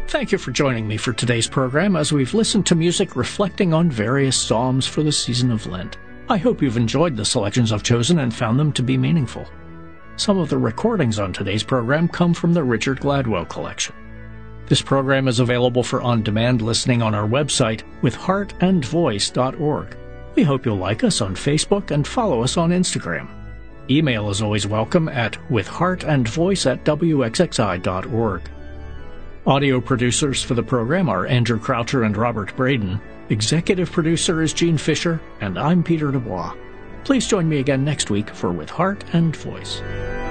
Thank you for joining me for today's program as we've listened to music reflecting on various psalms for the season of Lent. I hope you've enjoyed the selections I've chosen and found them to be meaningful. Some of the recordings on today's program come from the Richard Gladwell collection. This program is available for on-demand listening on our website, withheartandvoice.org. We hope you'll like us on Facebook and follow us on Instagram. Email is always welcome at withheartandvoice@wxxi.org. Audio producers for the program are Andrew Croucher and Robert Braden. Executive producer is Gene Fisher, and I'm Peter Dubois. Please join me again next week for With Heart and Voice.